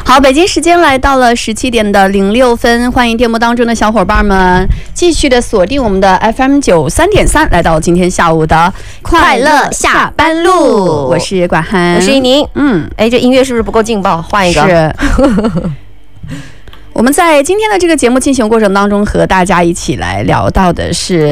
好，北京时间来到了17:06，欢迎电波当中的小伙伴们继续的锁定我们的 FM93.3，来到今天下午的快乐下班路。 我是管涵， 我是依宁。这音乐是不是不够劲爆？换一个。 是。我们在今天的这个节目进行过程当中，和大家一起来聊到的是，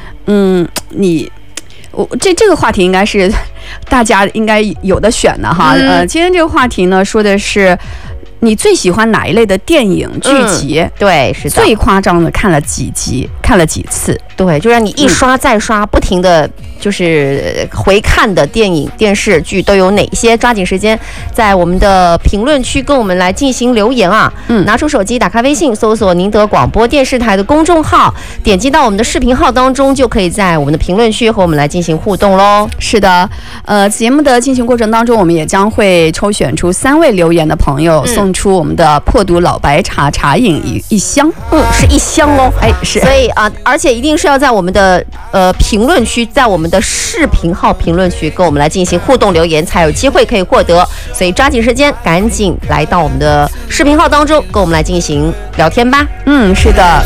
这个话题应该是大家应该有的选的哈。今天这个话题呢，说的是你最喜欢哪一类的电影剧集？ 对，是的。 最夸张的看了几集，看了几次？ 对，就让你一刷再刷，不停的就是回看的电影、电视剧都有哪些？抓紧时间在我们的评论区跟我们来进行留言啊！拿出手机，打开微信，搜索宁德广播电视台的公众号，点击到我们的视频号当中，就可以在我们的评论区和我们来进行互动喽。 是的，节目的进行过程当中，我们也将会抽选出3位留言的朋友，送出我们的破毒老白茶茶饮一箱。 是一箱哦。 是。 所以啊，而且一定是要在我们的评论区，在我们的视频号评论区跟我们来进行互动留言，才有机会可以获得。所以抓紧时间，赶紧来到我们的视频号当中，跟我们来进行聊天吧。 是的。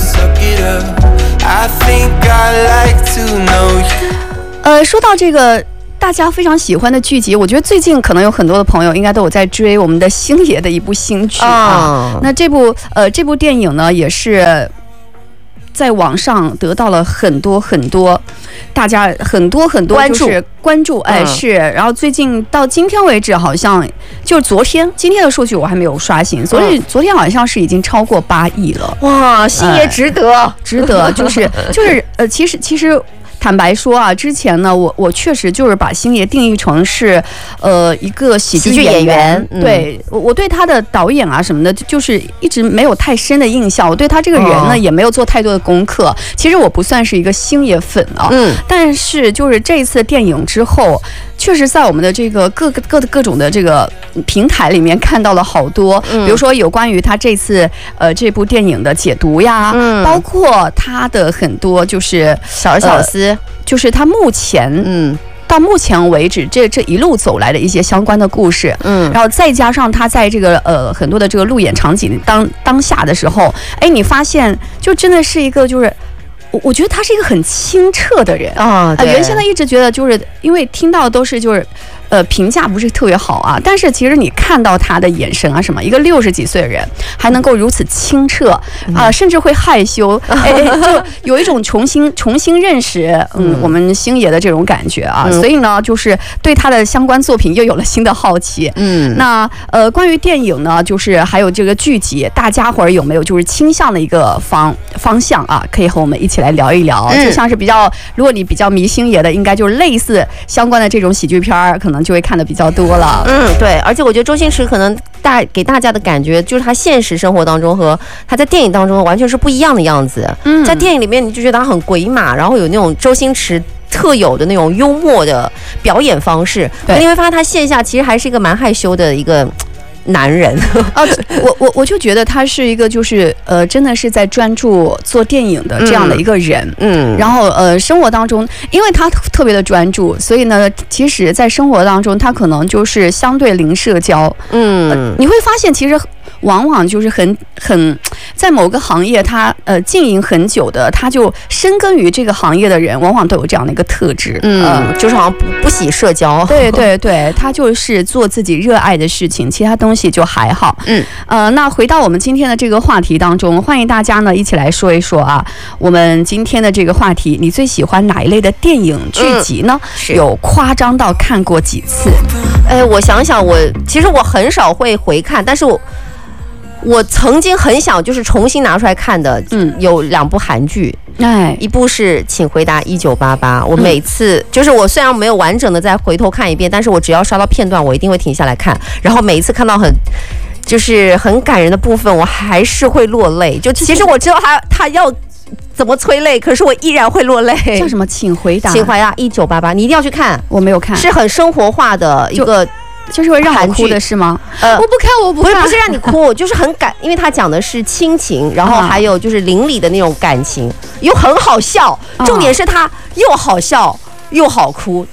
说到这个大家非常喜欢的剧集，我觉得最近可能有很多的朋友应该都有在追我们的星爷的一部新剧啊。那这部电影呢，也是在网上得到了很多大家很多就是关注，是。然后最近到今天为止，好像就是今天的数据我还没有刷新，所以昨天好像是已经超过8亿了。 哇，星爷值得， 就是其实。坦白说啊，之前呢，我确实就是把星爷定义成是，一个喜剧演员。对，我对他的导演啊什么的，就是一直没有太深的印象。我对他这个人呢，也没有做太多的功课。其实我不算是一个星爷粉啊，但是就是这一次电影之后，确实在我们的这个各种的这个平台里面看到了好多，比如说有关于他这次这部电影的解读呀，包括他的很多就是小思。 就是他目前到目前为止这一路走来的一些相关的故事，然后再加上他在这个很多的这个路演场景当下的时候，你发现就真的是一个就是我觉得他是一个很清澈的人啊。原先呢一直觉得就是因为听到都是就是评价不是特别好啊，但是其实你看到他的眼神啊什么，一个60几岁的人还能够如此清澈甚至会害羞，就有一种重新认识我们星爷的这种感觉啊。所以呢，就是对他的相关作品又有了新的好奇。那关于电影呢，就是还有这个剧集，大家伙儿有没有就是倾向的一个方向啊？可以和我们一起来聊一聊。就像是如果你比较迷星爷的，应该就是类似相关的这种喜剧片可能就会看的比较多了。 对，而且我觉得周星驰可能给大家的感觉就是他现实生活当中和他在电影当中完全是不一样的样子。在电影里面你就觉得他很鬼马，然后有那种周星驰特有的那种幽默的表演方式，你会发现他线下其实还是一个蛮害羞的一个男人我就觉得他是一个就是真的是在专注做电影的这样的一个人。然后生活当中因为他特别的专注，所以呢其实在生活当中他可能就是相对零社交。你会发现其实往往就是很在某个行业他经营很久的，他就深耕于这个行业的人往往都有这样的一个特质。 就是好像不喜社交。 对，他就是做自己热爱的事情，其他东西就还好。那回到我们今天的这个话题当中，欢迎大家呢一起来说一说啊，我们今天的这个话题，你最喜欢哪一类的电影剧集呢？有夸张到看过几次？ 我想想，其实我很少会回看，但是我曾经很想就是重新拿出来看的，有2部韩剧。一部是《请回答1988》，我每次就是我虽然没有完整的再回头看一遍，但是我只要刷到片段，我一定会停下来看，然后每一次看到就是很感人的部分，我还是会落泪。就其实我知道他要怎么催泪，可是我依然会落泪。 叫什么？请回答 1988，你一定要去看。 我没有看， 是很生活化的一个。 就是会让我哭的是吗？我不看， 不是让你哭，就是很因为他讲的是亲情，然后还有就是邻里的那种感情，又很好笑，重点是他又好笑又好哭。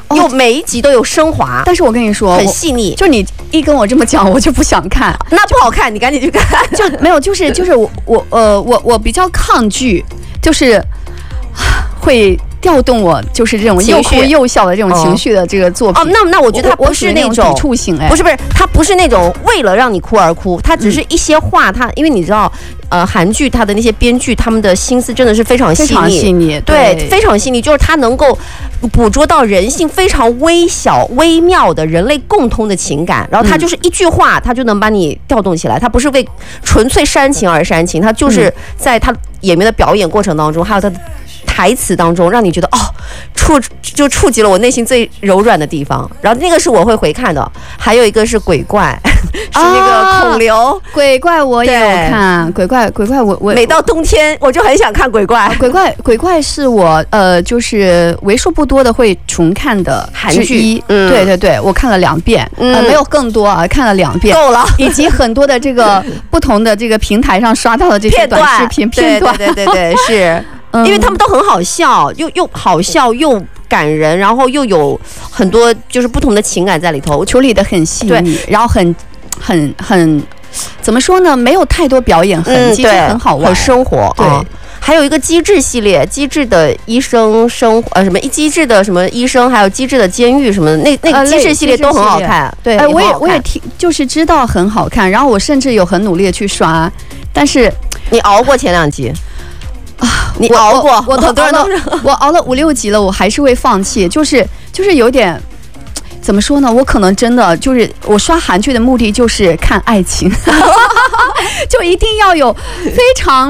又每一集都有升华。 但是我跟你说， 很细腻。 就你一跟我这么讲，我就不想看， 那不好看，你赶紧去看。 就没有，就是我比较抗拒，就是会调动我就是这种又哭又笑的这种情绪的这个作品。 那我觉得它不是那种抵触性， 不是，它不是那种为了让你哭而哭，它只是一些话，它因为你知道，韩剧它的那些编剧他们的心思真的是非常细腻，对，非常细腻，就是它能够捕捉到人性非常微小微妙的人类共通的情感，然后它就是一句话，它就能把你调动起来，它不是为纯粹煽情而煽情，它就是在他演员的表演过程当中，还有他的台词当中，让你觉得触及了我内心最柔软的地方。然后那个是我会回看的，还有一个是鬼怪，是那个孔刘。 鬼怪我也有看，鬼怪我每到冬天我就很想看鬼怪。 鬼怪是我就是为数不多的会重看的韩剧。对，我看了2遍，没有更多啊，看了2遍够了， 以及很多的这个不同的这个平台上刷到的这些短视频片段。 对，是。因为他们都很好笑，又好笑又感人，然后又有很多就是不同的情感在里头， 处理得很细腻，然后很怎么说呢？没有太多表演痕迹，很好玩， 很生活。对，还有一个机智系列，机智的医生什么机智的什么医生，还有机智的监狱什么的，那个机智系列都很好看。对， 我也就是知道很好看，然后我甚至有很努力的去刷，但是你熬过前2集。你熬过， 我熬了5、6集了，我还是会放弃，就是有点怎么说呢？我可能真的就是我刷韩剧的目的就是看爱情，就一定要有非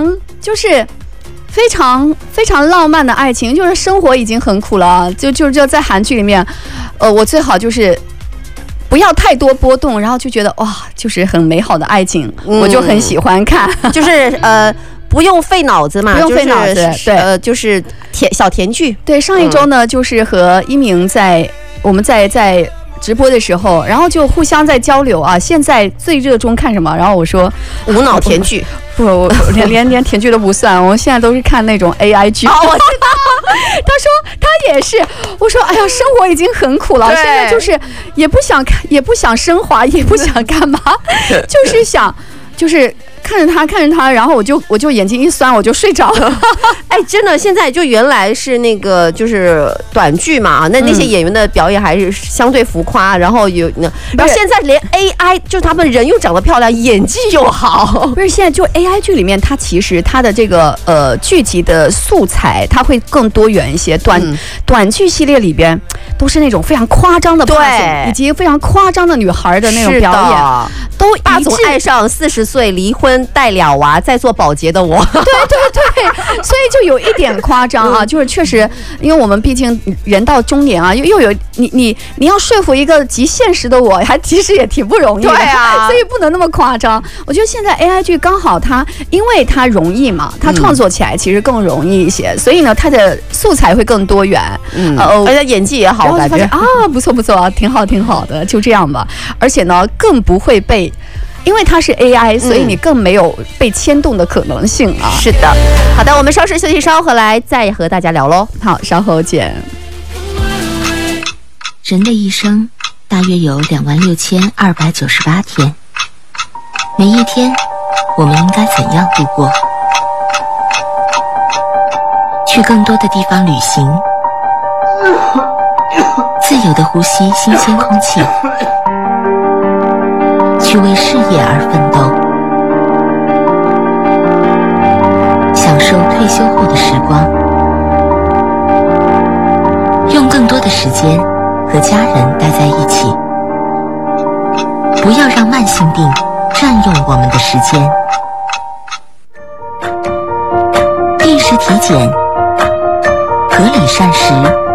常浪漫的爱情，就是生活已经很苦了，就在韩剧里面，我最好就是不要太多波动，然后就觉得哇，就是很美好的爱情，我就很喜欢看， 就是不用费脑子嘛， 不用费脑子， 对，就是小甜剧。 对，上一周呢，就是和一鸣我们在直播的时候，然后就互相在交流啊。现在最热衷看什么？然后我说无脑甜剧， 不，连甜剧都不算，我现在都是看那种 AI 剧。 我知道。 他说他也是，我说哎呀，生活已经很苦了，现在就是也不想看，也不想升华，也不想干嘛，就是想就是看着他，然后我就眼睛一酸，我就睡着了。 哎，真的，现在就原来是那个就是短剧嘛，那些演员的表演还是相对浮夸，然后然后现在连 AI 就他们人又长得漂亮，演技又好。 不是，现在就 AI 剧里面，它其实它的这个剧集的素材，它会更多元一些。短剧系列里边都是那种非常夸张的霸总，以及非常夸张的女孩的那种表演，都霸总爱上40岁离婚带2娃在做保洁的我。 对，所以就有一点夸张啊，就是确实，因为我们毕竟人到中年啊，又有你要说服一个极现实的我，还其实也挺不容易的。 对啊， 所以不能那么夸张。我觉得现在 AI 剧刚好因为它容易嘛，它创作起来其实更容易一些，所以呢，它的素材会更多元， 而且演技也好， 感觉啊不错，挺好的，就这样吧。而且呢，更不会被。因为它是 AI，所以你更没有被牵动的可能性啊。 是的，好的，我们稍事休息，稍后回来再和大家聊喽。 好，稍后见。 人的一生大约有26298天，每一天我们应该怎样度过？去更多的地方旅行，自由地呼吸新鲜空气，去为事业而奋斗，享受退休后的时光，用更多的时间和家人待在一起，不要让慢性病占用我们的时间。定时体检，合理膳食，